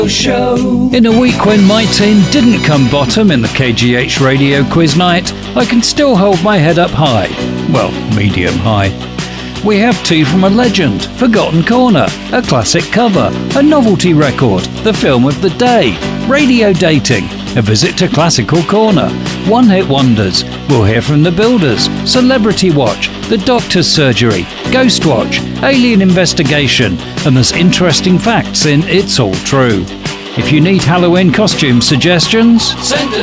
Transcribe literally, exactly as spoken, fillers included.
Show. In a week when my team didn't come bottom in the K G H Radio Quiz Night, I can still hold my head up high. Well, medium high. We have tea from a legend, Forgotten Corner, a classic cover, a novelty record, the film of the day, radio dating, a visit to Classical Corner, one-hit wonders, we'll hear from the Builders, Celebrity Watch, The Doctor's Surgery, Ghost Watch, Alien Investigation, and there's interesting facts in It's All True. If you need Halloween costume suggestions, Send